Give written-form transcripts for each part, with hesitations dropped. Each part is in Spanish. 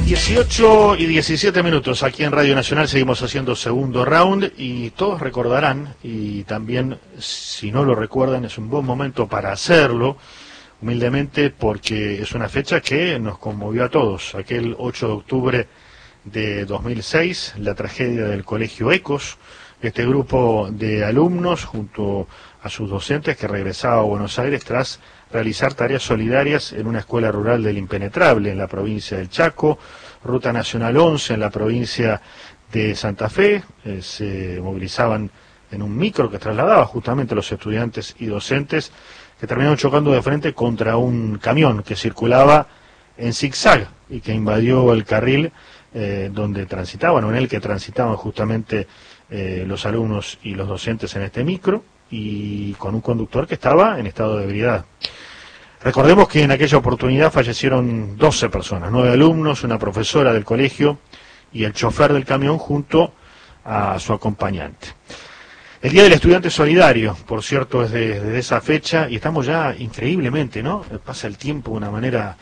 18:17 aquí en Radio Nacional. Seguimos haciendo segundo round y todos recordarán, y también si no lo recuerdan es un buen momento para hacerlo humildemente, porque es una fecha que nos conmovió a todos. Aquel 8 de octubre de 2006, la tragedia del Colegio Ecos, este grupo de alumnos junto a sus docentes que regresaba a Buenos Aires tras realizar tareas solidarias en una escuela rural del Impenetrable en la provincia del Chaco, Ruta Nacional 11 en la provincia de Santa Fe. Se movilizaban en un micro que trasladaba justamente a los estudiantes y docentes, que terminaron chocando de frente contra un camión que circulaba en zigzag y que invadió el carril donde transitaban, o en el que transitaban justamente los alumnos y los docentes en este micro, y con un conductor que estaba en estado de ebriedad. Recordemos que en aquella oportunidad fallecieron 12 personas, 9 alumnos, una profesora del colegio y el chofer del camión junto a su acompañante. El Día del Estudiante Solidario, por cierto, es desde esa fecha, y estamos ya increíblemente, ¿no? Pasa el tiempo de una manera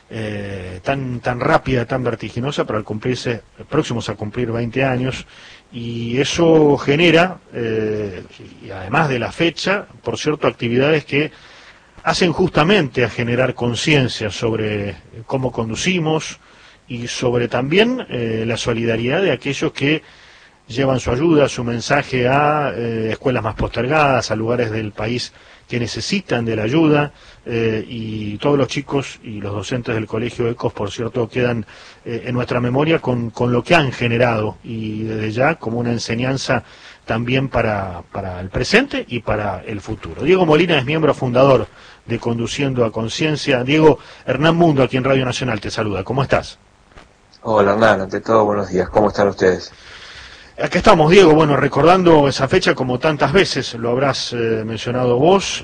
tan rápida, tan vertiginosa, pero al cumplirse, próximos a cumplir 20 años, y eso genera, y además de la fecha, por cierto, actividades que hacen justamente a generar conciencia sobre cómo conducimos y sobre también la solidaridad de aquellos que llevan su ayuda, su mensaje a escuelas más postergadas, a lugares del país que necesitan de la ayuda, y todos los chicos y los docentes del Colegio Ecos, por cierto, quedan en nuestra memoria con lo que han generado, y desde ya como una enseñanza también para el presente y para el futuro. Diego Molina es miembro fundador de Conduciendo a Conciencia. Diego, Hernán Mundo aquí en Radio Nacional te saluda. ¿Cómo estás? Hola Hernán, ante todo buenos días. ¿Cómo están ustedes? Aquí estamos, Diego, bueno, recordando esa fecha como tantas veces lo habrás mencionado vos,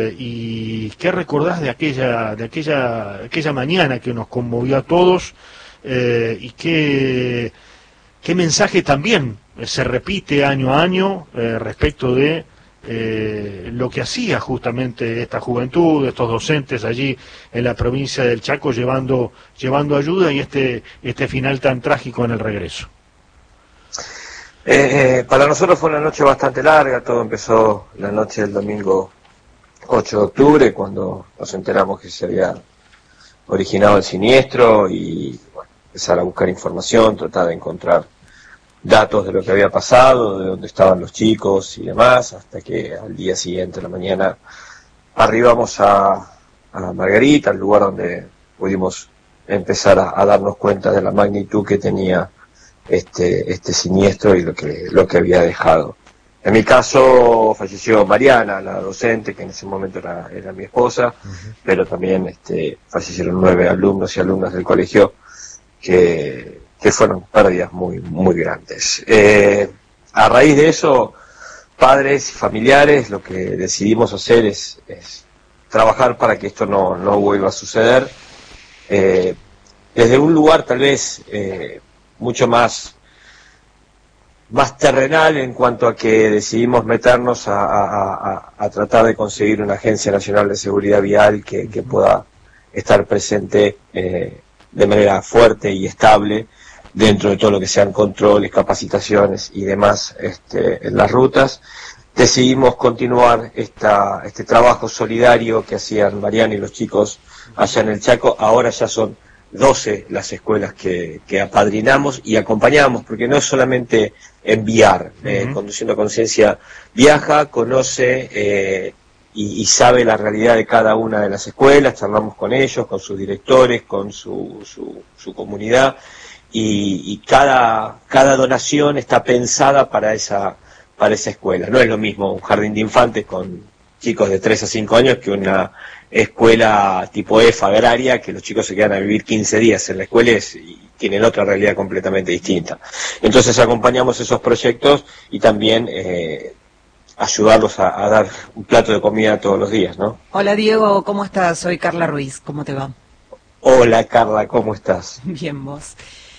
y ¿qué recordás de aquella mañana que nos conmovió a todos, y qué mensaje también se repite año a año respecto de lo que hacía justamente esta juventud, estos docentes allí en la provincia del Chaco llevando ayuda, y este final tan trágico en el regreso? Para nosotros fue una noche bastante larga. Todo empezó la noche del domingo 8 de octubre, cuando nos enteramos que se había originado el siniestro, y bueno, empezar a buscar información, tratar de encontrar datos de lo que había pasado, de dónde estaban los chicos y demás, hasta que al día siguiente, en la mañana, arribamos a Margarita, el lugar donde pudimos empezar a darnos cuenta de la magnitud que tenía este siniestro y lo que había dejado. En mi caso falleció Mariana, la docente, que en ese momento era mi esposa, pero también fallecieron 9 alumnos y alumnas del colegio que fueron pérdidas muy, muy grandes. A raíz de eso, padres y familiares, lo que decidimos hacer es trabajar para que esto no vuelva a suceder, desde un lugar tal vez mucho más terrenal, en cuanto a que decidimos meternos a tratar de conseguir una Agencia Nacional de Seguridad Vial que pueda estar presente de manera fuerte y estable dentro de todo lo que sean controles, capacitaciones y demás en las rutas. Decidimos continuar este trabajo solidario que hacían Mariana y los chicos allá en el Chaco. Ahora ya son 12 las escuelas que apadrinamos y acompañamos, porque no es solamente enviar. Conduciendo a Conciencia viaja, conoce y sabe la realidad de cada una de las escuelas, charlamos con ellos, con sus directores, con su comunidad, y cada donación está pensada para esa escuela. No es lo mismo un jardín de infantes con chicos de 3 a 5 años que una escuela tipo EFA agraria, que los chicos se quedan a vivir 15 días en la escuela y tienen otra realidad completamente distinta. Entonces acompañamos esos proyectos y también ayudarlos a dar un plato de comida todos los días, ¿no? Hola Diego, ¿cómo estás? Soy Carla Ruiz, ¿cómo te va? Hola Carla, ¿cómo estás? Bien, vos.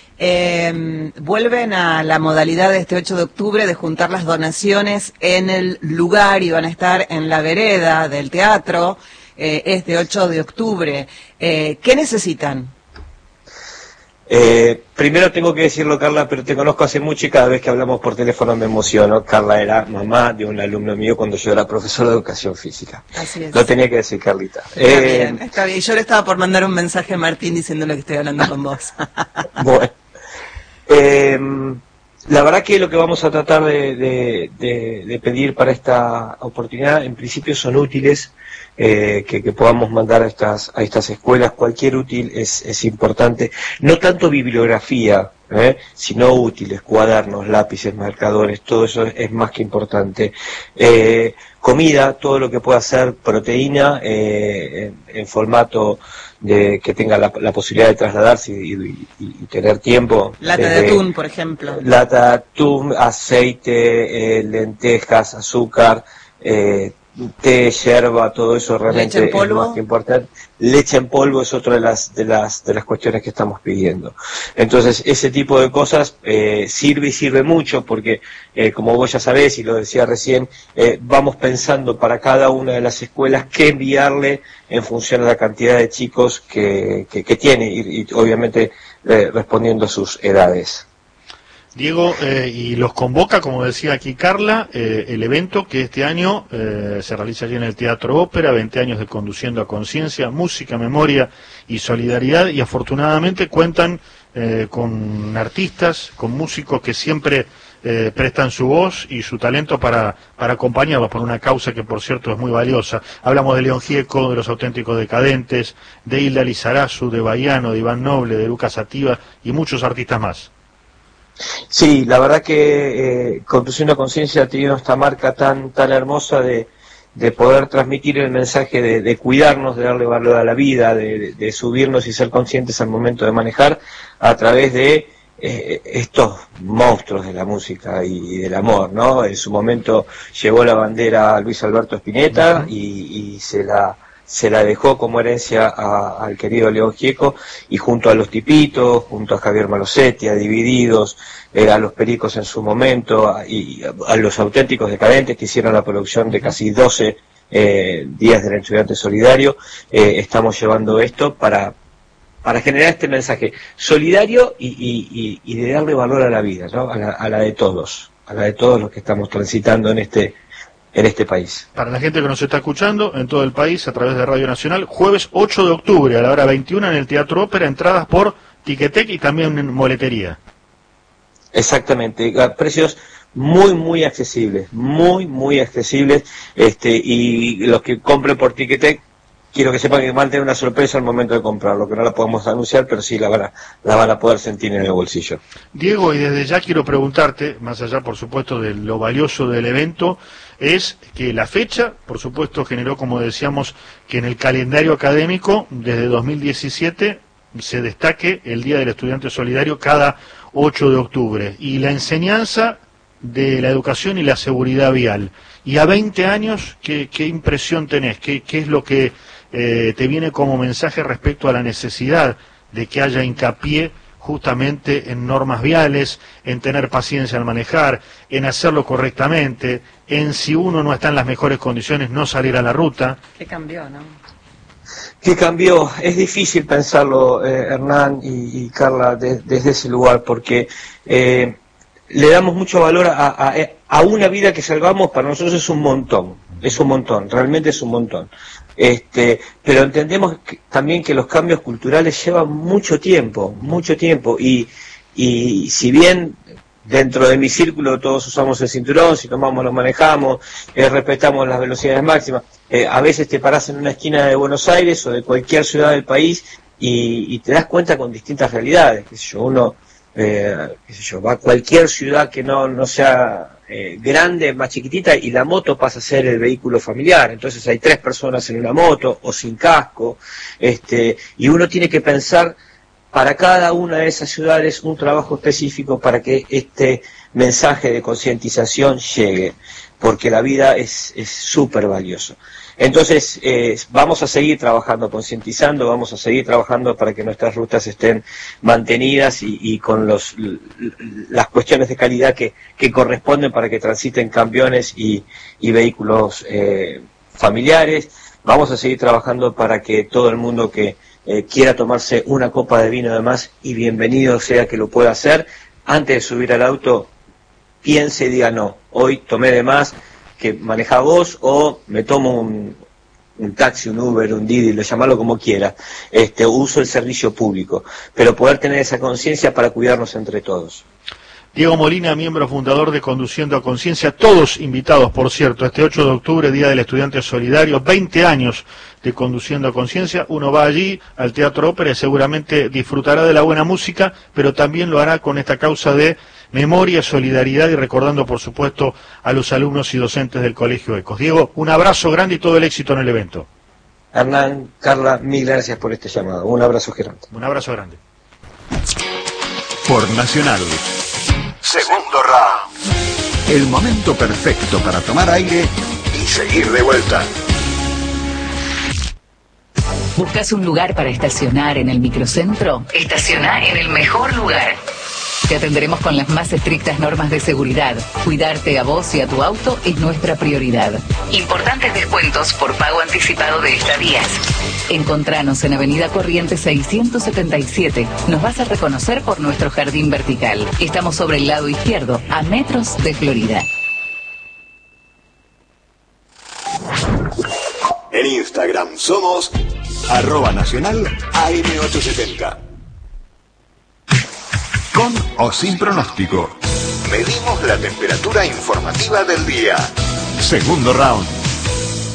Vuelven a la modalidad de este 8 de octubre de juntar las donaciones en el lugar, y van a estar en la vereda del teatro este 8 de octubre. ¿Qué necesitan? Primero tengo que decirlo, Carla, pero te conozco hace mucho y cada vez que hablamos por teléfono me emociono. Carla era mamá de un alumno mío cuando yo era profesor de educación física. Así es. Lo tenía que decir, Carlita. Está bien, está bien. Yo le estaba por mandar un mensaje a Martín diciéndole que estoy hablando con vos. Bueno. La verdad que lo que vamos a tratar de pedir para esta oportunidad, en principio son útiles, que podamos mandar a estas escuelas. Cualquier útil es importante, no tanto bibliografía, sino útiles, cuadernos, lápices, marcadores, todo eso es más que importante. Comida, todo lo que pueda ser proteína en formato que tenga la posibilidad de trasladarse y tener tiempo. Lata de atún, por ejemplo. Lata de atún, aceite, lentejas, azúcar, té, yerba, todo eso realmente es más que importante. Leche en polvo es otra de las cuestiones que estamos pidiendo. Entonces, ese tipo de cosas sirve y sirve mucho porque, como vos ya sabés y lo decía recién, vamos pensando para cada una de las escuelas qué enviarle en función a la cantidad de chicos que tiene y obviamente respondiendo a sus edades. Diego, y los convoca, como decía aquí Carla, el evento que este año se realiza allí en el Teatro Ópera, 20 años de Conduciendo a Conciencia, Música, Memoria y Solidaridad, y afortunadamente cuentan con artistas, con músicos que siempre prestan su voz y su talento para acompañarlos por una causa que, por cierto, es muy valiosa. Hablamos de León Gieco, de Los Auténticos Decadentes, de Hilda Lizarazu, de Baiano, de Iván Noble, de Lucas Sativa y muchos artistas más. Sí, la verdad que Conduciendo a Conciencia ha tenido esta marca tan hermosa de poder transmitir el mensaje de cuidarnos, de darle valor a la vida, de subirnos y ser conscientes al momento de manejar a través de estos monstruos de la música y del amor, ¿no? En su momento llevó la bandera a Luis Alberto Spinetta y se la dejó como herencia al querido León Gieco, y junto a los Tipitos, junto a Javier Malosetti, a Divididos, a los Pericos en su momento, y a los Auténticos Decadentes, que hicieron la producción de casi 12 días del estudiante solidario, estamos llevando esto para generar este mensaje solidario y de darle valor a la vida, ¿no? a la de todos los que estamos transitando en este país. Para la gente que nos está escuchando en todo el país a través de Radio Nacional, jueves 8 de octubre a la hora 21 en el Teatro Ópera, entradas por Ticketek y también en boletería. Exactamente, a precios muy accesibles, muy accesibles, y los que compren por Ticketek, quiero que sepan que van a tener una sorpresa al momento de comprarlo, que no la podemos anunciar, pero sí la van a poder sentir en el bolsillo. Diego, y desde ya quiero preguntarte, más allá por supuesto de lo valioso del evento, es que la fecha, por supuesto, generó, como decíamos, que en el calendario académico, desde 2017, se destaque el Día del Estudiante Solidario cada 8 de octubre, y la enseñanza de la educación y la seguridad vial. Y a 20 años, ¿qué impresión tenés? ¿Qué es lo que te viene como mensaje respecto a la necesidad de que haya hincapié justamente en normas viales, en tener paciencia al manejar, en hacerlo correctamente, en si uno no está en las mejores condiciones no salir a la ruta? ¿Qué cambió, no? ¿Qué cambió? Es difícil pensarlo, Hernán y Carla, desde ese lugar, porque le damos mucho valor a una vida que salvamos. Para nosotros es un montón, realmente es un montón. Pero entendemos también que los cambios culturales llevan mucho tiempo, y si bien dentro de mi círculo todos usamos el cinturón, si tomamos lo manejamos, respetamos las velocidades máximas, a veces te parás en una esquina de Buenos Aires o de cualquier ciudad del país y te das cuenta con distintas realidades, uno va a cualquier ciudad que no sea grande, más chiquitita, y la moto pasa a ser el vehículo familiar. Entonces hay 3 personas en una moto o sin casco, y uno tiene que pensar para cada una de esas ciudades un trabajo específico para que este mensaje de concientización llegue, porque la vida es súper valioso. Entonces, vamos a seguir trabajando, concientizando, vamos a seguir trabajando para que nuestras rutas estén mantenidas y con las cuestiones de calidad que corresponden para que transiten camiones y vehículos familiares. Vamos a seguir trabajando para que todo el mundo que quiera tomarse una copa de vino de más, y bienvenido sea que lo pueda hacer, antes de subir al auto, piense y diga: no, hoy tomé de más, que maneja vos, o me tomo un taxi, un Uber, un Didi, lo llamalo como quiera, uso el servicio público, pero poder tener esa conciencia para cuidarnos entre todos. Diego Molina, miembro fundador de Conduciendo a Conciencia, todos invitados, por cierto, este 8 de octubre, Día del Estudiante Solidario, 20 años de Conduciendo a Conciencia. Uno va allí al Teatro Ópera y seguramente disfrutará de la buena música, pero también lo hará con esta causa de memoria, solidaridad, y recordando, por supuesto, a los alumnos y docentes del Colegio Ecos. Diego, un abrazo grande y todo el éxito en el evento. Hernán, Carla, mil gracias por este llamado. Un abrazo gigante. Un abrazo grande. Por Nacional. Segundo round. El momento perfecto para tomar aire y seguir de vuelta. ¿Buscas un lugar para estacionar en el microcentro? Estaciona en el mejor lugar. Te atenderemos con las más estrictas normas de seguridad. Cuidarte a vos y a tu auto es nuestra prioridad. Importantes descuentos por pago anticipado de estadías. Encontranos en Avenida Corrientes 677. Nos vas a reconocer por nuestro jardín vertical. Estamos sobre el lado izquierdo, a metros de Florida. En Instagram somos @nacional AM870. Con o sin pronóstico. Medimos la temperatura informativa del día. Segundo round.